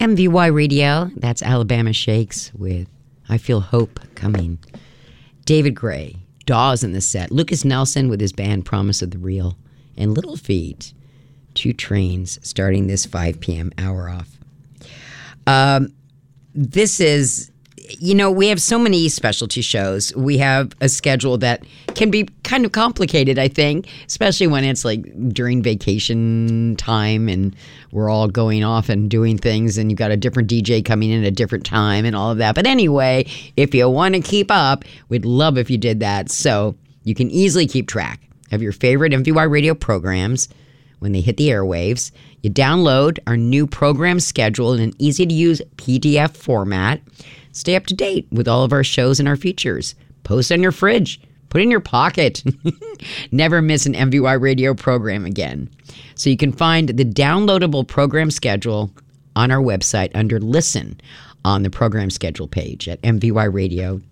MVY Radio, that's Alabama Shakes with I Feel Hope Coming. David Gray, Dawes in the set. Lucas Nelson with his band Promise of the Real. And Little Feat, Two Trains, starting this 5 p.m. hour off. This is, we have so many specialty shows. We have a schedule that can be kind of complicated, I think, especially when it's like during vacation time and we're all going off and doing things and you've got a different DJ coming in at a different time and all of that. But anyway, if you want to keep up, we'd love if you did that so you can easily keep track of your favorite MVY radio programs when they hit the airwaves. You download our new program schedule in an easy-to-use PDF format. Stay up to date with all of our shows and our features. Post on your fridge. Put in your pocket. Never miss an MVY radio program again. So you can find the downloadable program schedule on our website under Listen on the program schedule page at mvyradio.com.